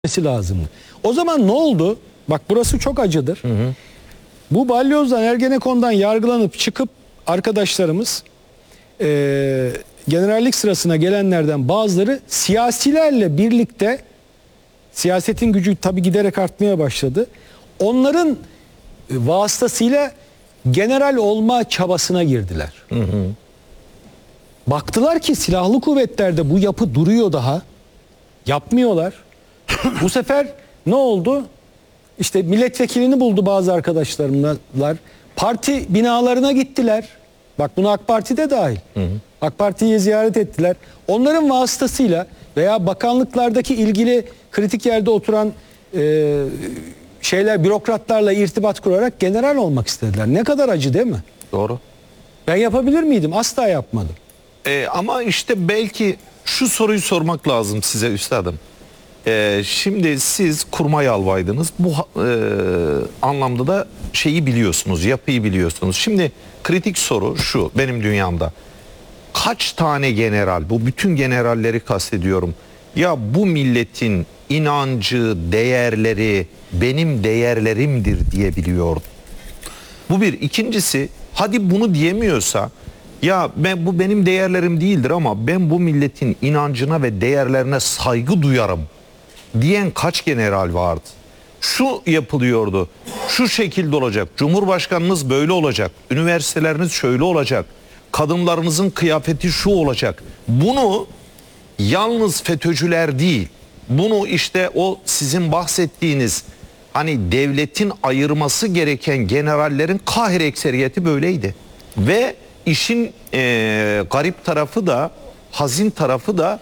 lazımdı. O zaman ne oldu? Bak burası çok acıdır. Bu balyozdan, Ergenekon'dan yargılanıp çıkıp arkadaşlarımız generallik sırasına gelenlerden bazıları siyasilerle birlikte, siyasetin gücü tabii giderek artmaya başladı. Onların vasıtasıyla general olma çabasına girdiler. Baktılar ki silahlı kuvvetlerde bu yapı duruyor daha. Yapmıyorlar. Bu sefer ne oldu? İşte milletvekilini buldu bazı arkadaşlarımlar. Parti binalarına gittiler. Bak buna AK Parti de dahil. AK Parti'yi ziyaret ettiler. Onların vasıtasıyla veya bakanlıklardaki ilgili kritik yerde oturan bürokratlarla irtibat kurarak general olmak istediler. Ne kadar acı değil mi? Doğru. Ben yapabilir miydim? Asla yapmadım. Ama işte belki şu soruyu sormak lazım size üstadım. Şimdi siz kurmay albaydınız. Bu anlamda da şeyi biliyorsunuz, yapıyı biliyorsunuz. Şimdi kritik soru şu benim dünyamda. Kaç tane general, bu bütün generalleri kastediyorum. Ya bu milletin inancı, değerleri benim değerlerimdir diyebiliyordu. Bu bir. İkincisi, hadi bunu diyemiyorsa, ya bu benim değerlerim değildir ama ben bu milletin inancına ve değerlerine saygı duyarım diyen kaç general vardı? Şu yapılıyordu, şu şekilde olacak, Cumhurbaşkanınız böyle olacak, üniversiteleriniz şöyle olacak, kadınlarınızın kıyafeti şu olacak. Bunu yalnız FETÖ'cüler değil, bunu işte o sizin bahsettiğiniz hani devletin ayırması gereken generallerin kahir ekseriyeti böyleydi. Ve işin garip tarafı da, hazin tarafı da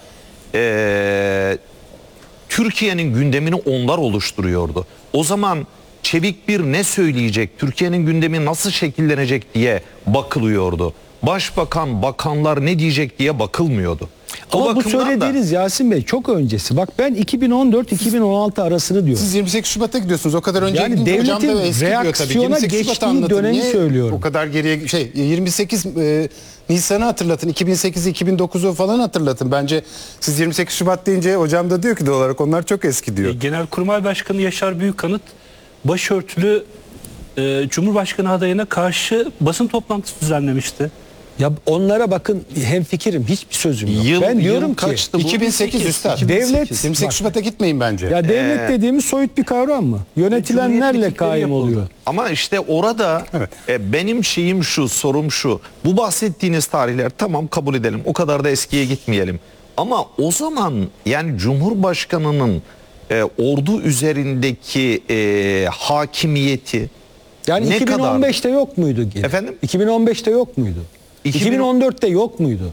Türkiye'nin gündemini onlar oluşturuyordu. O zaman Çevik bir ne söyleyecek, Türkiye'nin gündemi nasıl şekillenecek diye bakılıyordu. Başbakan, bakanlar ne diyecek diye bakılmıyordu. Ama bu söylediğiniz Yasin Bey çok öncesi. Bak ben 2014-2016 arasını diyorum. Siz 28 Şubat'a gidiyorsunuz. O kadar önce yani devletin reaksiyona geçtiği dönemi söylüyorum. O kadar geriye 28 Nisan'ı hatırlatın. 2008'i 2009'u falan hatırlatın. Bence siz 28 Şubat deyince hocam da diyor ki doğal olarak onlar çok eski diyor. Genelkurmay Başkanı Yaşar Büyükkanıt başörtülü Cumhurbaşkanı adayına karşı basın toplantısı düzenlemişti. Ya onlara bakın hemfikirim, hiçbir sözüm yok. Ben diyorum ki 2008 üstad. Devlet 28 Şubat'a gitmeyin bence. Ya devlet dediğimiz soyut bir kavram mı? Yönetilenlerle kaim oluyor. Ama işte orada benim şeyim şu, sorum şu. Bu bahsettiğiniz tarihler tamam kabul edelim. O kadar da eskiye gitmeyelim. Ama o zaman yani Cumhurbaşkanı'nın ordu üzerindeki hakimiyeti yani ne 2015'te kadar? yok muydu gene? Efendim? 2015'te yok muydu? 2014'te yok muydu?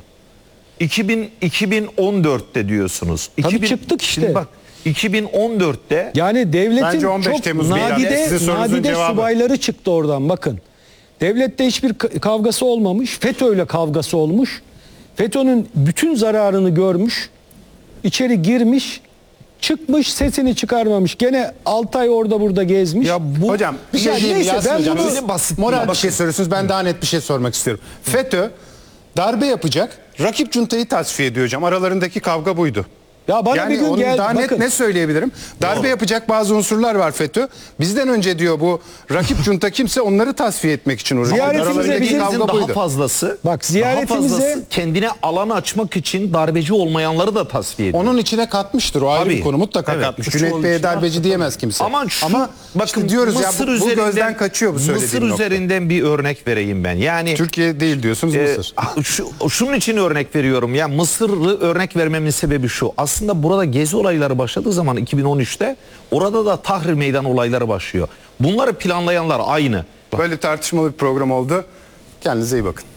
2014'te diyorsunuz. Tabii çıktık işte. Şimdi bak 2014'te yani devletin bence 15 çok Temmuz nadide subayları çıktı oradan bakın. Devlette hiçbir kavgası olmamış. FETÖ'yle kavgası olmuş. FETÖ'nün bütün zararını görmüş. İçeri girmiş. Çıkmış, sesini çıkarmamış. Gene 6 ay orada burada gezmiş. Ya bu, hocam bir şey diyeyim neyse, ben hocam. bunu basit moral bir şey soruyorsunuz. Ben daha net bir şey sormak istiyorum. FETÖ darbe yapacak. Rakip cuntayı tasfiye ediyor hocam. Aralarındaki kavga buydu. Ya bana yani bir gün onu gel, daha net ne söyleyebilirim? Darbe yapacak bazı unsurlar var FETÖ. Bizden önce diyor bu rakip junta kimse onları tasfiye etmek için uğraşıyor. Ziyaretimize bizim daha fazlası. Bak ziyaretimize kendine alan açmak için darbeci olmayanları da tasfiye ediyor. Onun içine katmıştır. O ayrı bir konu mutlaka katmış. Cüneyt Bey'e darbeci diyemez kimse. Ama bakın işte diyoruz Mısır ya bu gözden kaçıyor bu söylediğim Mısır nokta. üzerinden bir örnek vereyim ben. Yani Türkiye değil diyorsunuz Mısır. Şunun için örnek veriyorum. Ya Mısır'ı örnek vermemin sebebi şu. Aslında burada gezi olayları başladığı zaman 2013'te orada da Tahrir Meydan olayları başlıyor. Bunları planlayanlar aynı. Böyle tartışmalı bir program oldu. Kendinize iyi bakın.